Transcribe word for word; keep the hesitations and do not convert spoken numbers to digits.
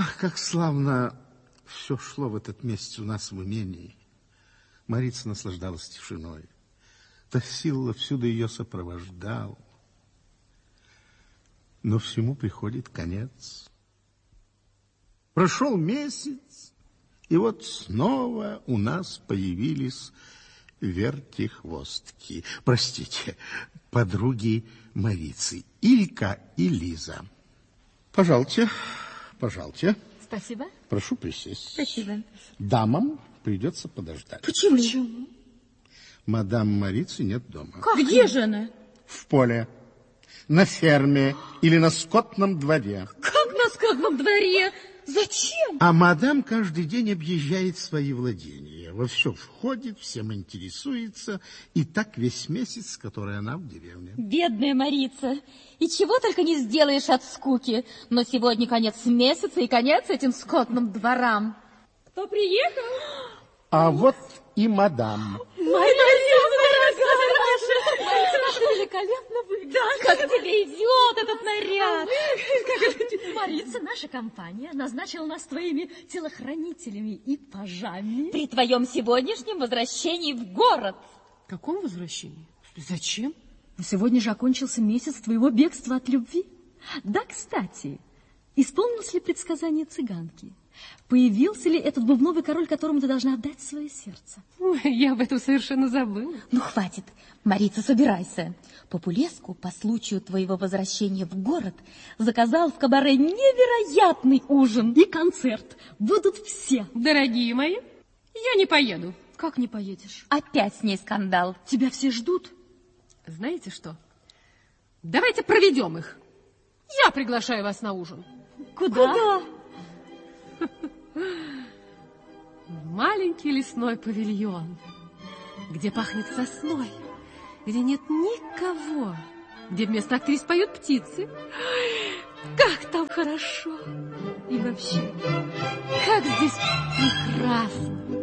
Ах, как славно все шло в этот месяц у нас в имении. Марица наслаждалась тишиной. Тассила всюду ее сопровождал. Но всему приходит конец. Прошел месяц, и вот снова у нас появились вертихвостки. Простите, подруги Марицы, Илька и Лиза. Пожалуйте, пожалуйте. Спасибо. Прошу присесть. Спасибо. Дамам придется подождать. Почему? Почему? Мадам Марицы нет дома. Как? Где же она? В поле, на ферме или на скотном дворе. Как на скотном дворе? Зачем? А мадам каждый день объезжает свои владения. Во все входит, всем интересуется. И так весь месяц, который она в деревне. Бедная Марица. И чего только не сделаешь от скуки. Но сегодня конец месяца и конец этим скотным дворам. Кто приехал? А вот и мадам. Марица, дорогая наша! Марица, великолепно выглядит. Да, как тебе идет этот наряд. Марица, наша компания назначила нас твоими телохранителями и пажами. При твоем сегодняшнем возвращении в город. Каком возвращении? Зачем? Сегодня же окончился месяц твоего бегства от любви. Да, кстати, исполнилось ли предсказание цыганки? Появился ли этот бубновый король, которому ты должна отдать свое сердце? Ой, я об этом совершенно забыла. Ну, хватит. Марица, собирайся. Популеску по случаю твоего возвращения в город заказал в кабаре невероятный ужин и концерт. Будут все. Дорогие мои, я не поеду. Как не поедешь? Опять с ней скандал. Тебя все ждут. Знаете что? Давайте проведем их. Я приглашаю вас на ужин. Куда? Куда? Маленький лесной павильон, где пахнет сосной, где нет никого, где вместо актрис поют птицы. Как там хорошо! И вообще, как здесь прекрасно!